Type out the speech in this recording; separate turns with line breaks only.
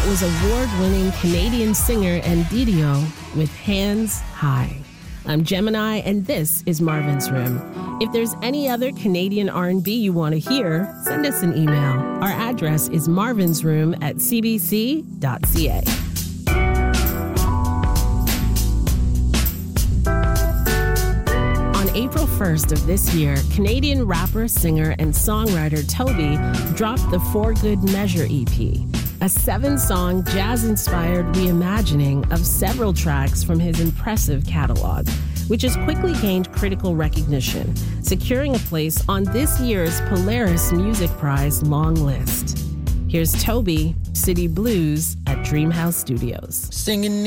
was award-winning Canadian singer and DDO with Hands High. I'm Gemini, and this is Marvin's Room. If there's any other Canadian R&B you want to hear, send us an email. Our address is marvinsroom@cbc.ca. On April 1st of this year, Canadian rapper, singer, and songwriter Toby dropped the For Good Measure EP, a 7-song jazz-inspired reimagining of several tracks from his impressive catalog, which has quickly gained critical recognition, securing a place on this year's Polaris Music Prize long list. Here's Toby, City Blues at Dreamhouse Studios.
Singing